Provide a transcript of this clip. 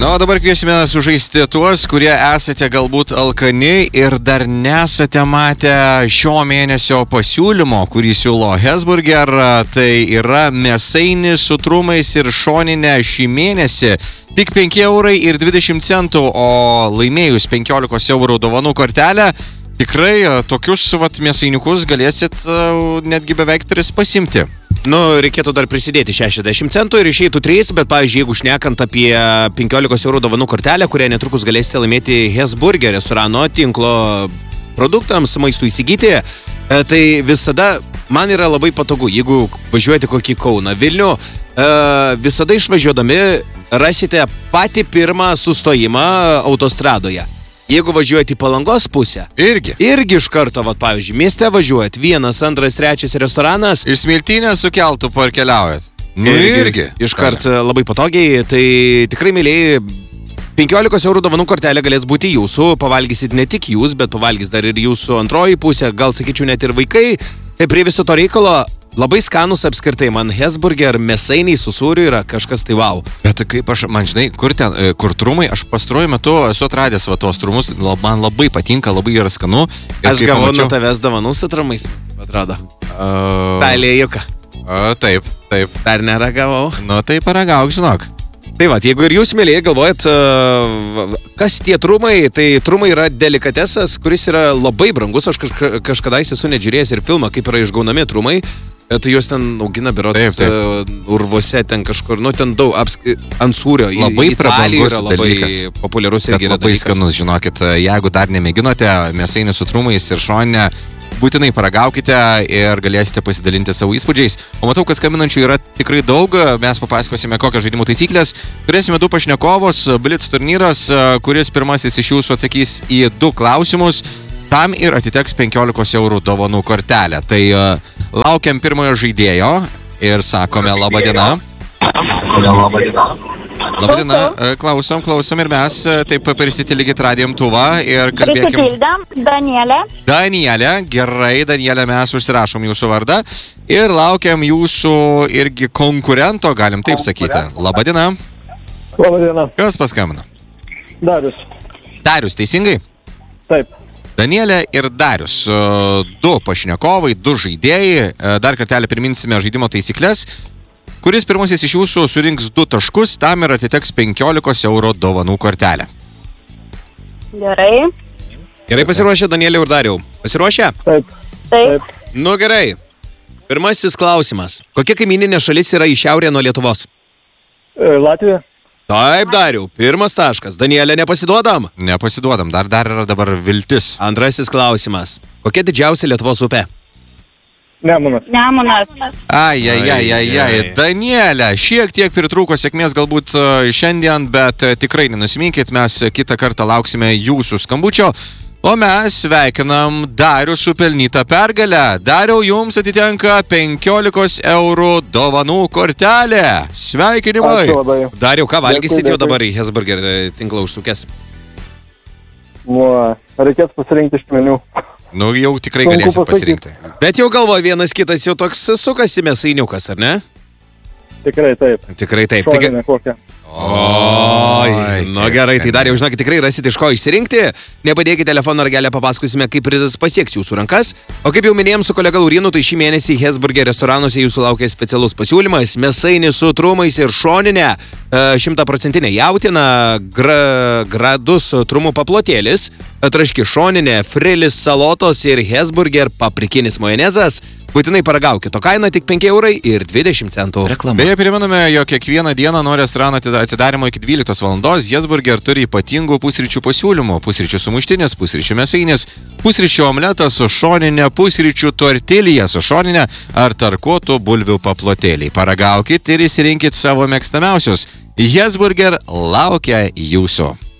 Na, o dabar kviesime sužaisti tuos, kurie esate galbūt alkani ir dar nesate matę šio mėnesio pasiūlymo, kurį siūlo Hesburger. Tai yra mėsainis su trumais ir šoninė šį mėnesį. Tik 5,20 €, o laimėjus 15 € dovanų kortelę, tikrai tokius mėsainiukus galėsit netgi beveik 3 pasimti. Nu, reikėtų dar prisidėti 60 centų ir išeitų 3, bet, pavyzdžiui, jeigu šnekant apie 15 € dovanų kortelę, kurią netrukus galėsite laimėti Hesburger restorano tinklo produktams, maistų įsigyti, tai visada man yra labai patogu, jeigu važiuojate kokį Kauną, Vilnių, visada išvažiuodami rasite patį pirmą sustojimą autostradoje. Jeigu važiuojate į Palangos pusę, irgi iš karto, pavyzdžiui, mieste važiuojat, 1, 2, 3 restoranas. Iš Smiltynės su keltu parkeliaujat. Nu, irgi. Iškart labai patogiai, tai tikrai, mėlyjei, 15 € dovanų kortelė galės būti jūsų, pavalgysit ne tik jūs, bet pavalgys dar ir jūsų antroji pusė, gal sakyčiau net ir vaikai. Tai prie viso to reikalo labai skanus apskritai, man Hesburger mėsainiai su sūriu yra kažkas tai wow. Bet kaip man žinai, kur trumai, aš pastaruoju metu esu atradęs tuos trumus, man labai patinka, labai yra skanu. Aš gavau nuo tavęs dovanų su trumais, atrodo. Pelėjuką. Taip. Dar neragavau. Nu, tai paragauk, žinok. Tai va, jeigu ir jūs, mėlyjei, galvojat, kas tie trumai, tai trumai yra delikatesas, kuris yra labai brangus. Aš kažkada esu net žiūrėjęs ir filmą, kaip yra išgaunami trumai. Tai juos ten augina berods urvuose, ten kažkur, nu ten daug, ant sūrio. Labai prabangus dalykas. Populiarus irgi yra labai skanus, žinokit, jeigu dar nemėginote mėsainį su trumais ir šoninę, būtinai paragaukite ir galėsite pasidalinti savo įspūdžiais. O matau, kad skambinančių yra tikrai daug, mes papasakosime kokios žaidimų taisyklės. Turėsime 2 pašnekovus, Blitz turnyras, kuris pirmasis iš jūsų atsakys į 2 klausimus. Tam ir atiteks 15 € dovanų kortelę. Tai laukiam pirmojo žaidėjo ir sakome laba diena. Labadiena, klausom ir mes taip prisitilikit radijo imtuvą ir kalbėkim. Prisitildam, Danielė, gerai, Danielė, mes užsirašom jūsų vardą ir laukiam jūsų irgi konkurento, galim taip sakyti. Labadiena. Labadiena. Kas paskambino? Darius. Darius, teisingai? Taip. Danielė ir Darius, 2 pašnekovai, 2 žaidėjai. Dar kartelį priminsime žaidimo taisyklės. Kuris pirmasis iš jūsų surinks 2 taškus, tam ir atiteks 15 € dovanų kortelę. Gerai. Gerai pasiruošę, Danieliau ir Dariau? Pasiruošę? Taip. Nu gerai. Pirmasis klausimas. Kokia kaimyninė šalis yra į šiaurę nuo Lietuvos? Latvija. Taip, Dariau. Pirmas taškas. Danielė, nepasiduodam? Nepasiduodam, dar yra dabar viltis. Antrasis klausimas. Kokia didžiausia Lietuvos upė? Nemunas. Ai. Danielė, šiek tiek pritrūko sėkmės galbūt šiandien, bet tikrai nenusiminkit, mes kitą kartą lauksime jūsų skambučio. O mes sveikinam Darių su pelnyta pergalę. Dariau, jums atitenka 15 € dovanų kortelė. Sveikinimai. Ačiū labai. Dariau, ką valgysit jau dabar į Hesburger tinklą užsukęs? Reikės pasirinkti iš meniu. Nu, jau tikrai galėsit pasirinkti. Bet jau galvoju, vienas kitas jau toks sukasi mėsainiukas, ar ne? Tikrai taip. Tikrai taip. Šoninė kokia. Oi, nu gerai, tai dar jau žinokit, tikrai rasite iš ko išsirinkti. Nepadėkite telefono ragelę, papasakosime, kaip prizas pasieks jūsų rankas. O kaip jau minėjom su kolega Laurinu, tai šį mėnesį Hesburger restoranuose jūsų laukia specialus pasiūlymas. Mėsainis su trumais ir šoninė, 100% jautiena, gradus trumų paplotėlis, traški šoninė, frilis salotos ir Hesburger paprikinis majonezas. Būtinai paragaukit, o kaina tik 5,20 €. Reklama. Beje, priminame, jog kiekvieną dieną nuo restorano atsidarimo iki 12 valandos Hesburger turi ypatingų pusryčių pasiūlymų. Pusryčių sumuštinis, pusryčių mėsainis, pusryčių omletas su šoninė, pusryčių tortilija su šoninė ar tarkuotų bulvių paplotėliai. Paragaukit ir įsirinkit savo mėgstamiausius. Hesburger laukia jūsų.